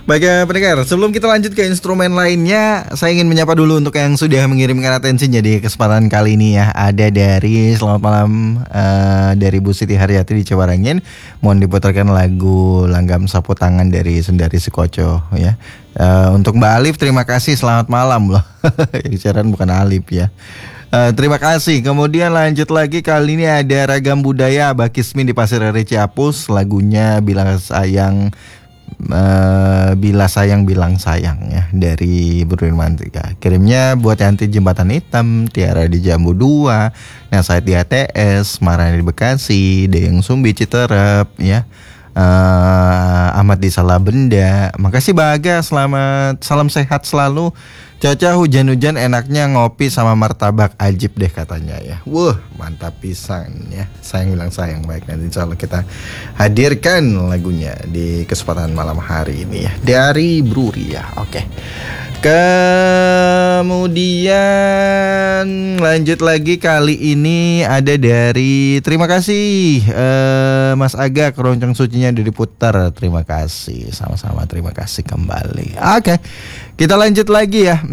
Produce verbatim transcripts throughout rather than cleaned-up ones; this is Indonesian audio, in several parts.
Baik ya pendengar, sebelum kita lanjut ke instrumen lainnya, saya ingin menyapa dulu untuk yang sudah mengirimkan atensinya di kesempatan kali ini ya. Ada dari selamat malam uh, dari Bu Siti Haryati di Ciwarangin. Mohon diputarkan lagu Langgam Sapu Tangan dari Sundari Sukoco ya. Uh, untuk Mbak Alif terima kasih, selamat malam loh. Yang siaran bukan Alif ya. Uh, terima kasih. Kemudian lanjut lagi, kali ini ada Ragam Budaya Abah Kismin di Pasir Ria Ciapus, lagunya Bila Sayang uh, Bila Sayang Bilang Sayang ya dari Berwin Mantika. Kirimnya buat Yanti Jembatan Hitam, Tiara di Jambu dua, Nasait di A T S, Marani di Bekasi, Deyeng Sumbi Citerep ya. Uh, Ahmad di Salabenda. Makasih Baga, selamat, salam sehat selalu. Caca hujan-hujan enaknya ngopi sama martabak ajib deh katanya ya. Wah mantap pisan ya. Sayang bilang sayang. Baik, nanti insya Allah kita hadirkan lagunya di kesempatan malam hari ini ya, dari Bruri ya. Oke. Kemudian lanjut lagi, kali ini ada dari, terima kasih uh, Mas Aga, keroncong sucinya udah diputar. Terima kasih, sama-sama terima kasih kembali. Oke, kita lanjut lagi ya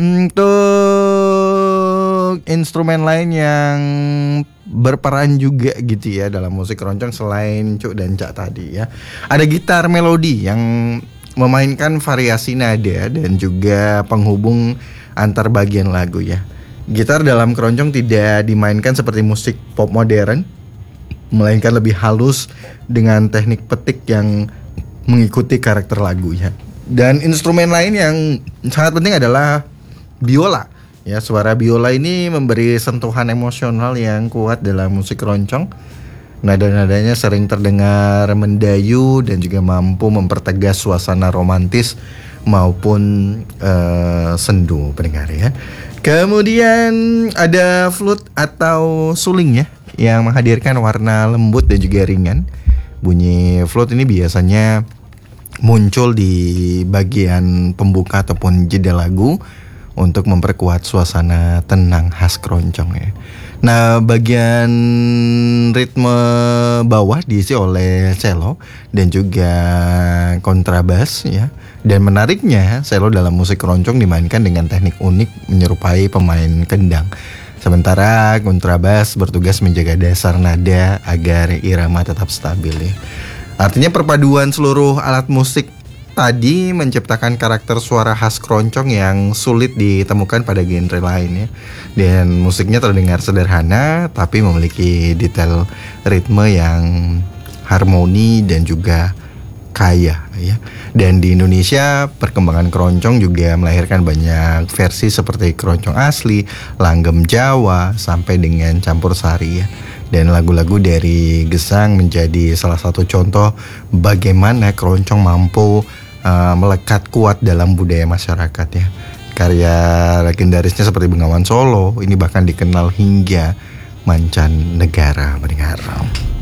untuk instrumen lain yang berperan juga gitu ya dalam musik keroncong selain Cuk dan Cak tadi ya. Ada gitar melodi yang memainkan variasi nada dan juga penghubung antar bagian lagu ya. Gitar dalam keroncong tidak dimainkan seperti musik pop modern, melainkan lebih halus dengan teknik petik yang mengikuti karakter lagu ya. Dan instrumen lain yang sangat penting adalah biola. Ya, suara biola ini memberi sentuhan emosional yang kuat dalam musik keroncong. Nada-nadanya sering terdengar mendayu dan juga mampu mempertegas suasana romantis maupun uh, sendu pendengar ya. Kemudian ada flute atau suling ya, yang menghadirkan warna lembut dan juga ringan. Bunyi flute ini biasanya muncul di bagian pembuka ataupun jeda lagu untuk memperkuat suasana tenang khas keroncong ya. Nah, bagian ritme bawah diisi oleh cello dan juga kontrabas ya. Dan menariknya, cello dalam musik keroncong dimainkan dengan teknik unik menyerupai pemain kendang. Sementara kontrabas bertugas menjaga dasar nada agar irama tetap stabil ya. Artinya perpaduan seluruh alat musik tadi menciptakan karakter suara khas keroncong yang sulit ditemukan pada genre lain ya. Dan musiknya terdengar sederhana tapi memiliki detail ritme yang harmoni dan juga kaya ya. Dan di Indonesia perkembangan keroncong juga melahirkan banyak versi seperti keroncong asli, langgam Jawa sampai dengan campur sari ya. Dan lagu-lagu dari Gesang menjadi salah satu contoh bagaimana keroncong mampu uh, melekat kuat dalam budaya masyarakat ya. Karya legendarisnya seperti Bengawan Solo ini bahkan dikenal hingga mancanegara mendengar.